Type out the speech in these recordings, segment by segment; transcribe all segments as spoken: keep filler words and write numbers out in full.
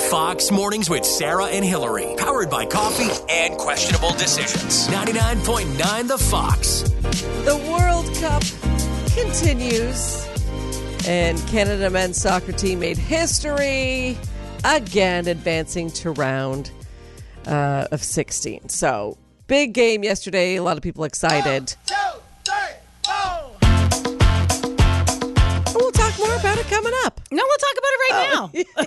Fox Mornings with Sarah and Hillary. Powered by coffee and questionable decisions. ninety-nine point nine The Fox. The World Cup continues. And Canada men's soccer team made history again, advancing to round uh, of sixteen. So, big game yesterday. A lot of people excited. One, two, three, four. We'll talk more about it coming up. No, we'll talk about it right Oh. now.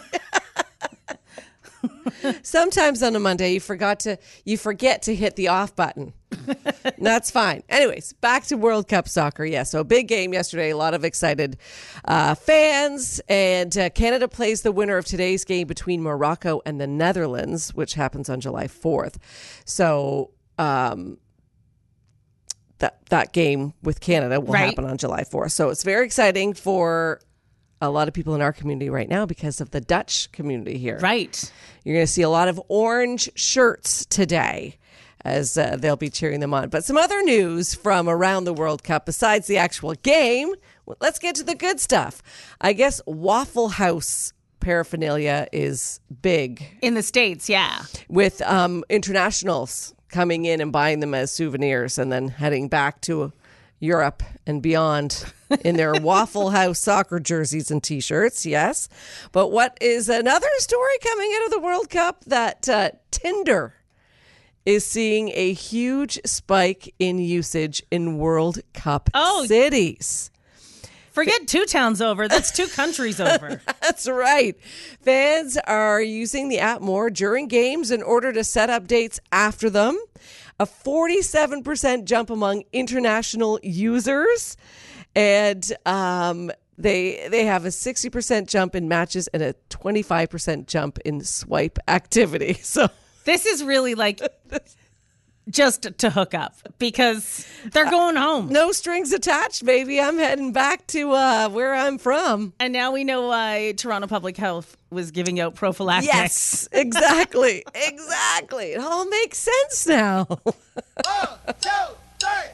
Sometimes on a Monday, you forgot to you forget to hit the off button. That's fine. Anyways, back to World Cup soccer. Yeah, so a big game yesterday. A lot of excited uh, fans. And uh, Canada plays the winner of today's game between Morocco and the Netherlands, which happens on July fourth. So um, that that game with Canada will Right. happen on July fourth. So it's very exciting for a lot of people in our community right now because of the Dutch community here. Right. You're going to see a lot of orange shirts today as uh, they'll be cheering them on. But some other news from around the World Cup besides the actual game. Well, let's get to the good stuff. I guess Waffle House paraphernalia is big In the States, yeah. with um, internationals coming in and buying them as souvenirs and then heading back to Europe and beyond in their Waffle House soccer jerseys and T-shirts, yes. But what is another story coming out of the World Cup? That uh, Tinder is seeing a huge spike in usage in World Cup Oh. cities. Forget two towns over. That's two countries over. That's right. Fans are using the app more during games in order to set up dates after them. A forty-seven percent jump among international users. And um, they they have a sixty percent jump in matches and a twenty-five percent jump in swipe activity. So This is really like just to hook up because they're going home. no strings attached, baby. I'm heading back to uh, where I'm from. And now we know why Toronto Public Health was giving out prophylactics. Yes, exactly. exactly. It all makes sense now. One, two,